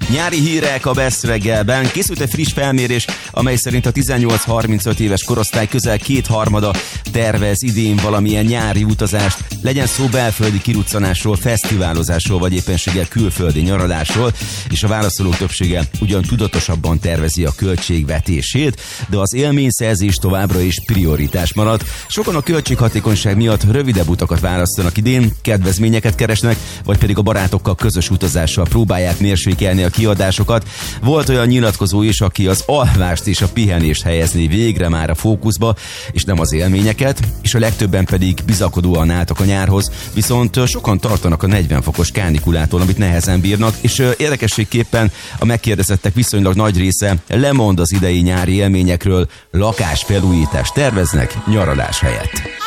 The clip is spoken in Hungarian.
Nyári hírek a Best reggelben. Készült egy friss felmérés, amely szerint a 18-35 éves korosztály közel kétharmada tervez idén valamilyen nyári utazást, legyen szó belföldi kiruccanásról, fesztiválozásról vagy éppenséggel külföldi nyaralásról, és a válaszolók többsége ugyan tudatosabban tervezi a költségvetését, de az élményszerzés továbbra is prioritás marad. Sokan a költséghatékonyság miatt rövidebb utakat választanak idén, kedvezményeket keresnek, vagy pedig a barátokkal közös utazással próbálják mérsékelni a kiadásokat. Volt olyan nyilatkozó is, aki az alvást és a pihenést helyezné végre már a fókuszba, és nem az élményeket, és a legtöbben pedig bizakodóan álltak a nyárhoz, viszont sokan tartanak a 40 fokos kánikulától, amit nehezen bírnak, és érdekességképpen a megkérdezettek viszonylag nagy része lemond az idei nyári élményekről, lakásfelújítást terveznek nyaralás helyett.